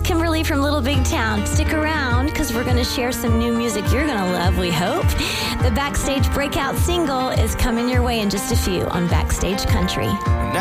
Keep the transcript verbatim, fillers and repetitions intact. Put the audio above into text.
Kimberly from Little Big Town. Stick around because we're going to share some new music you're going to love, we hope. The Backstage breakout single is coming your way in just a few on Backstage Country.